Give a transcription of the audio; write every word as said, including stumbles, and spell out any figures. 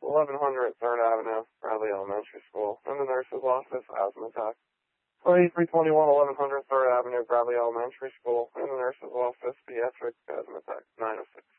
eleven hundred third Avenue, Bradley Elementary School. In the nurse's office, asthma attack. twenty-three twenty-one eleven hundred third Avenue, Bradley Elementary School. In the nurse's office, pediatric asthma attack. nine oh six.